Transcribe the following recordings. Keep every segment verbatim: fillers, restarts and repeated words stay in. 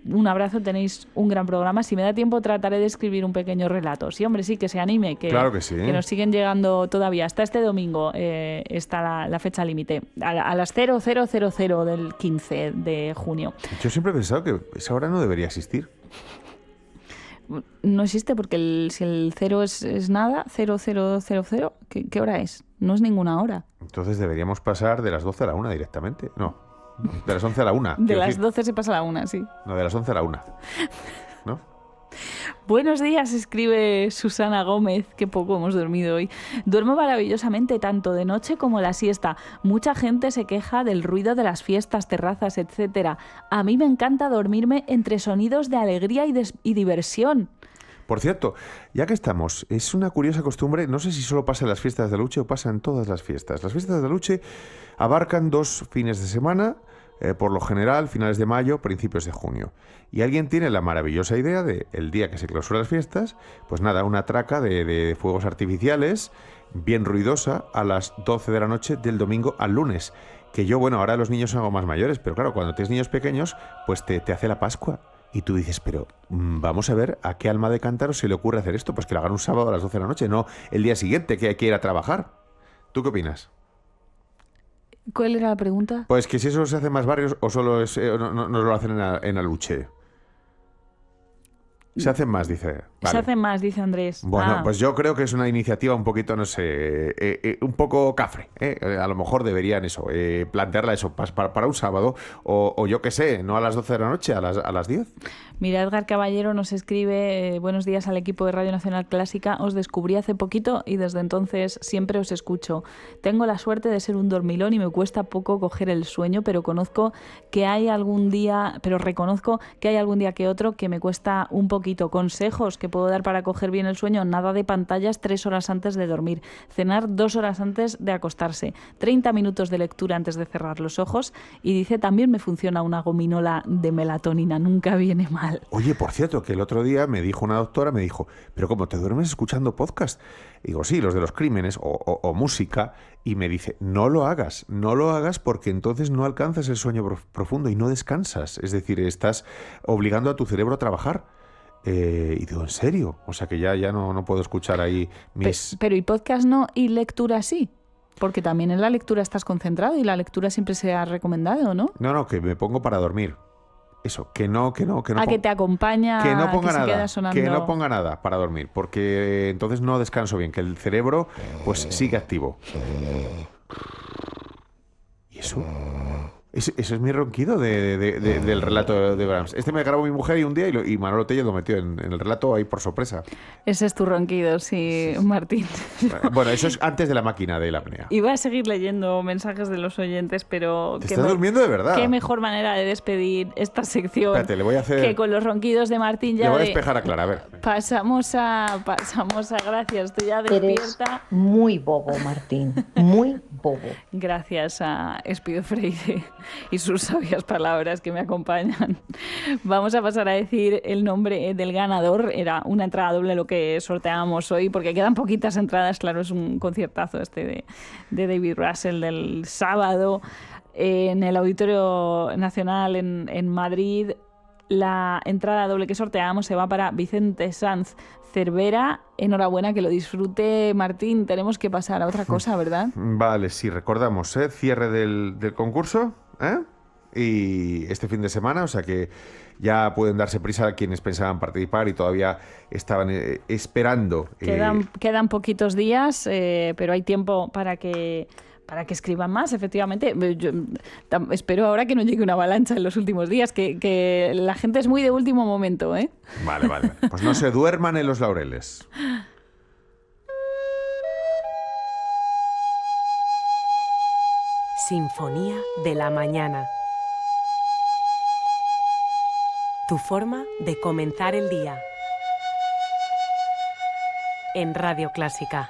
un abrazo, tenéis un gran programa. Si me da tiempo trataré de escribir un pequeño relato. Sí, hombre, sí, que se anime, que, claro que, sí. que nos siguen llegando todavía. Hasta este domingo eh, está la, la fecha límite, a, a las cero cero cero cero del quince de junio. Yo siempre he pensado que esa hora no debería existir. No existe porque el, si el cero es, es nada, cero cero cero cero, ¿qué, ¿qué hora es? No es ninguna hora. Entonces deberíamos pasar de las doce a la una directamente. No, de las once a la una. De las decir. doce se pasa a la una, sí. No, de las once a la una. ¿No? Buenos días, escribe Susana Gómez, qué poco hemos dormido hoy. Duermo maravillosamente tanto de noche como la siesta. Mucha gente se queja del ruido de las fiestas, terrazas, etcétera. A mí me encanta dormirme entre sonidos de alegría y, des- y diversión. Por cierto, ya que estamos, es una curiosa costumbre, no sé si solo pasa en las fiestas de Aluche o pasa en todas las fiestas. Las fiestas de Aluche abarcan dos fines de semana, eh, por lo general finales de mayo, principios de junio. Y alguien tiene la maravillosa idea de, el día que se clausuran las fiestas, pues nada, una traca de, de fuegos artificiales bien ruidosa a las doce de la noche del domingo al lunes. Que yo, bueno, ahora los niños son algo más mayores, pero claro, cuando tienes niños pequeños, pues te, te hace la Pascua. Y tú dices, pero mmm, vamos a ver a qué alma de cántaro se le ocurre hacer esto. Pues que lo hagan un sábado a las doce de la noche, no el día siguiente, que hay que ir a trabajar. ¿Tú qué opinas? ¿Cuál era la pregunta? Pues que si eso se hace en más barrios o solo es, eh, no, no, no lo hacen en, a, en Aluche. Se hacen más, dice. Vale. Se hacen más, dice Andrés. Bueno, ah. pues yo creo que es una iniciativa un poquito, no sé, eh, eh, un poco cafre. ¿eh? A lo mejor deberían eso, eh, plantearla eso para, para un sábado o, o yo qué sé, no a las doce de la noche, a las, a las diez. Mira, Edgar Caballero nos escribe, eh, buenos días al equipo de Radio Nacional Clásica, os descubrí hace poquito y desde entonces siempre os escucho. Tengo la suerte de ser un dormilón y me cuesta poco coger el sueño, pero conozco que hay algún día, pero reconozco que hay algún día que otro que me cuesta un poquito. Consejos que puedo dar para coger bien el sueño: nada de pantallas tres horas antes de dormir, cenar dos horas antes de acostarse, treinta minutos de lectura antes de cerrar los ojos, y dice también me funciona una gominola de melatonina, nunca viene mal. Oye, por cierto, que el otro día me dijo una doctora, me dijo, pero ¿cómo te duermes escuchando podcast? Y digo, sí, los de los crímenes o, o, o música, y me dice, no lo hagas, no lo hagas porque entonces no alcanzas el sueño profundo y no descansas, es decir, estás obligando a tu cerebro a trabajar. Eh, y digo, ¿en serio? O sea que ya, ya no, no puedo escuchar ahí mis... Pero, pero ¿y podcast no y lectura sí? Porque también en la lectura estás concentrado y la lectura siempre se ha recomendado, ¿no? No, no, que me pongo para dormir. Eso, que no, que no, que no. A pon... que te acompaña, que no ponga que se nada, queda sonando... que no ponga nada para dormir, porque entonces no descanso bien, que el cerebro pues sigue activo. ¿Y eso? Ese, ese es mi ronquido de, de, de, del relato de Brahms. Este me grabó mi mujer y un día y, lo, y Manolo Tellez lo metió en, en el relato ahí por sorpresa. Ese es tu ronquido, sí, Martín. Bueno, eso es antes de la máquina de la apnea. Iba a seguir leyendo mensajes de los oyentes, pero... ¿Te estás me... durmiendo de verdad? Qué mejor manera de despedir esta sección. Espérate, le voy a hacer... que con los ronquidos de Martín ya... Le voy a de... despejar a Clara, a ver. Pasamos a... Pasamos a... Gracias, estoy ya despierta. Eres muy bobo, Martín, muy bobo. Gracias a Espido Freire y sus sabias palabras que me acompañan. Vamos a pasar a decir el nombre del ganador. Era una entrada doble lo que sorteábamos hoy, porque quedan poquitas entradas. Claro, es un conciertazo este de, de David Russell del sábado en el Auditorio Nacional en, en Madrid. La entrada doble que sorteamos se va para Vicente Sanz Cervera. Enhorabuena, que lo disfrute, Martín. Tenemos que pasar a otra cosa, ¿verdad? Vale, sí, recordamos, ¿eh? Cierre del, del concurso, ¿eh? Y este fin de semana, o sea que ya pueden darse prisa a quienes pensaban participar y todavía estaban eh, esperando. Quedan, eh... quedan poquitos días, eh, pero hay tiempo para que... para que escriban más, efectivamente. Yo tam, espero ahora que no llegue una avalancha en los últimos días, que, que la gente es muy de último momento, ¿eh? Vale, vale. Pues no se duerman en los laureles. Sinfonía de la mañana. Tu forma de comenzar el día. En Radio Clásica.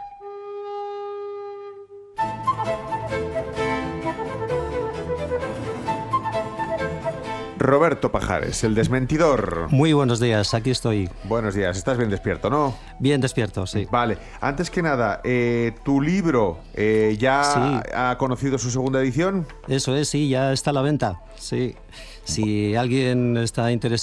Roberto Pajares, el desmentidor. Muy buenos días, aquí estoy. Buenos días, estás bien despierto, ¿no? Bien despierto, sí. Vale, antes que nada, eh, ¿tu libro eh, ya sí. ha conocido su segunda edición? Eso es, sí, ya está a la venta, sí. Si alguien está interesado